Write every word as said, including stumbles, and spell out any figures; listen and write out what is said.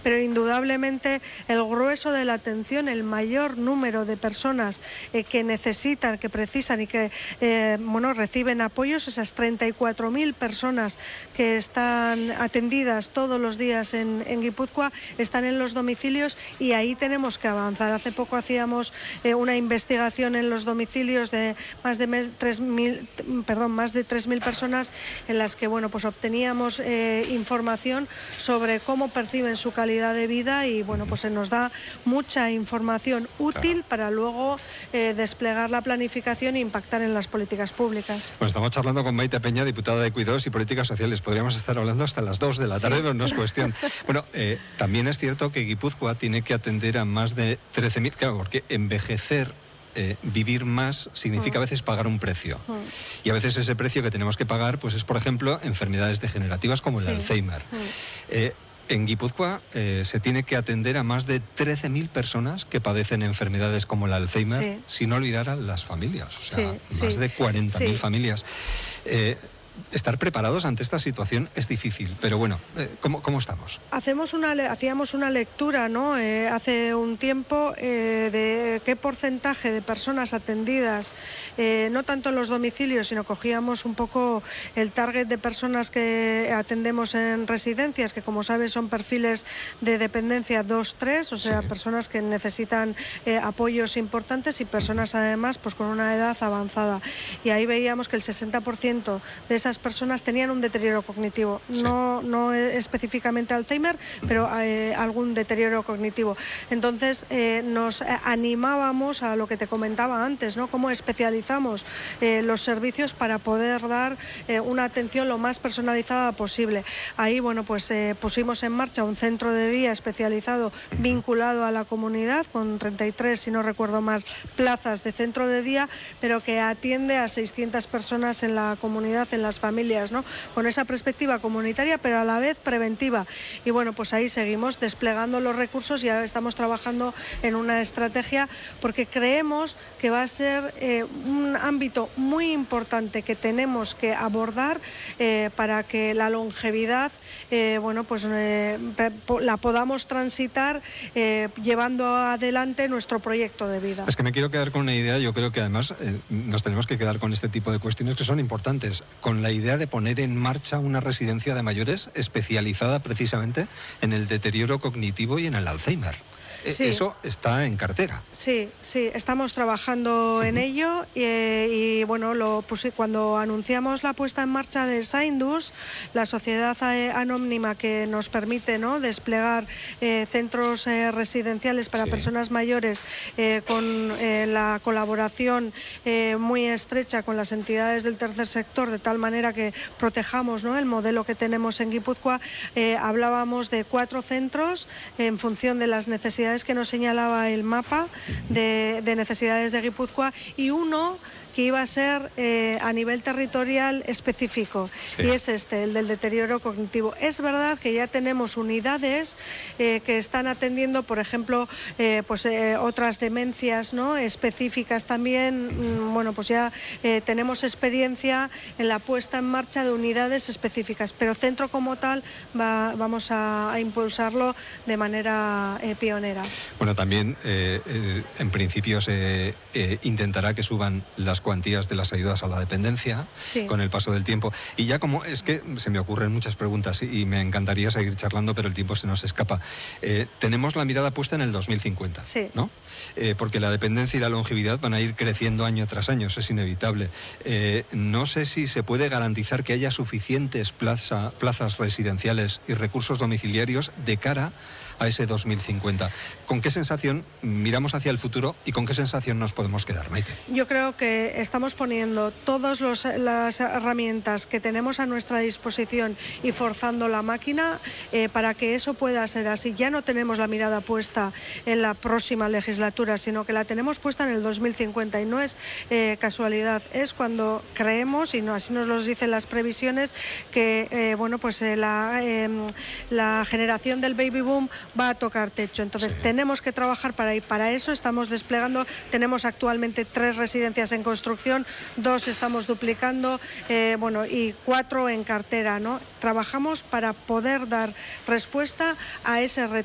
pero indudablemente el grueso de la atención, el mayor número de personas eh, que necesitan, que precisan y que eh, bueno, reciben apoyos, esas treinta y cuatro mil personas que están atendidas todos los días en, en Guipúzcoa, están en los domicilios y ahí tenemos que avanzar. Hace poco hacíamos eh, una investigación en los domicilios de más de tres mil, perdón, más de tres mil personas en las que bueno, pues obteníamos eh, información sobre cómo perciben su calidad de vida y bueno, pues se nos da mucha información útil claro. para luego eh, desplegar la planificación e impactar en las políticas públicas. Bueno, estamos charlando con Maite Peña, diputada de Cuidados y Políticas Sociales. Podríamos estar hablando hasta las dos de la tarde, sí. pero no es cuestión. Bueno, eh, también es cierto que Guipúzcoa tiene que atender a más de trece mil, claro, porque envejecer Eh, vivir más significa a veces pagar un precio. Y a veces ese precio que tenemos que pagar pues es, por ejemplo, enfermedades degenerativas como el sí. Alzheimer. Eh, en Guipúzcoa eh, se tiene que atender a más de trece mil personas que padecen enfermedades como el Alzheimer, sí. sin olvidar a las familias. O sea, sí, más sí. de cuarenta mil sí. familias. Eh, Estar preparados ante esta situación es difícil, pero bueno, ¿cómo, cómo estamos? Hacemos una, hacíamos una lectura, ¿no? Eh, hace un tiempo eh, de qué porcentaje de personas atendidas, eh, no tanto en los domicilios, sino cogíamos un poco el target de personas que atendemos en residencias, que como sabes son perfiles de dependencia dos tres, o sea, sí. personas que necesitan eh, apoyos importantes y personas además pues con una edad avanzada. Y ahí veíamos que el sesenta por ciento de esas esas personas tenían un deterioro cognitivo, sí. no, no específicamente Alzheimer, pero eh, algún deterioro cognitivo. Entonces eh, nos animábamos a lo que te comentaba antes, ¿no? Cómo especializamos eh, los servicios para poder dar eh, una atención lo más personalizada posible. Ahí, bueno, pues eh, pusimos en marcha un centro de día especializado vinculado a la comunidad, con treinta y tres, si no recuerdo mal, plazas de centro de día, pero que atiende a seiscientas personas en la comunidad, en las familias, ¿no? Con esa perspectiva comunitaria, pero a la vez preventiva. Y bueno, pues ahí seguimos desplegando los recursos y ahora estamos trabajando en una estrategia porque creemos que va a ser eh, un ámbito muy importante que tenemos que abordar eh, para que la longevidad, eh, bueno, pues eh, la podamos transitar eh, llevando adelante nuestro proyecto de vida. Es que me quiero quedar con una idea, yo creo que además eh, nos tenemos que quedar con este tipo de cuestiones que son importantes, con la idea de poner en marcha una residencia de mayores especializada precisamente en el deterioro cognitivo y en el Alzheimer. Sí. Eso está en cartera. Sí, sí, estamos trabajando uh-huh. en ello y, y bueno, lo puse, cuando anunciamos la puesta en marcha de Saindus, la sociedad anónima que nos permite, ¿no?, desplegar eh, centros eh, residenciales para sí. personas mayores eh, con eh, la colaboración eh, muy estrecha con las entidades del tercer sector, de tal manera que protejamos, ¿no?, el modelo que tenemos en Guipúzcoa. Eh, hablábamos de cuatro centros en función de las necesidades que nos señalaba el mapa de, de necesidades de Guipúzcoa y uno que iba a ser eh, a nivel territorial específico, sí. y es este, el del deterioro cognitivo. Es verdad que ya tenemos unidades eh, que están atendiendo, por ejemplo, eh, pues eh, otras demencias, ¿no?, específicas también. Mm, bueno, pues ya eh, tenemos experiencia en la puesta en marcha de unidades específicas, pero centro como tal va, vamos a, a impulsarlo de manera eh, pionera. Bueno, también eh, eh, en principio se eh, intentará que suban las cuantías de las ayudas a la dependencia sí. con el paso del tiempo. Y ya como es que se me ocurren muchas preguntas y me encantaría seguir charlando, pero el tiempo se nos escapa. Eh, tenemos la mirada puesta en el dos mil cincuenta, sí. ¿no? Eh, porque la dependencia y la longevidad van a ir creciendo año tras año, eso es inevitable. Eh, no sé si se puede garantizar que haya suficientes plaza, plazas residenciales y recursos domiciliarios de cara a ese dos mil cincuenta. ¿Con qué sensación miramos hacia el futuro y con qué sensación nos podemos quedar, Maite? Yo creo que estamos poniendo todas los, las herramientas que tenemos a nuestra disposición y forzando la máquina eh, para que eso pueda ser así. Ya no tenemos la mirada puesta en la próxima legislatura, sino que la tenemos puesta en el dos mil cincuenta y no es eh, casualidad. Es cuando creemos, y no, así nos lo dicen las previsiones, que eh, bueno, pues eh, la, eh, la generación del baby boom va a tocar techo. Entonces sí. tenemos que trabajar para ir. Para eso estamos desplegando, tenemos actualmente tres residencias en construcción, dos estamos duplicando, eh, bueno, y cuatro en cartera, ¿no? Trabajamos para poder dar respuesta a ese reto.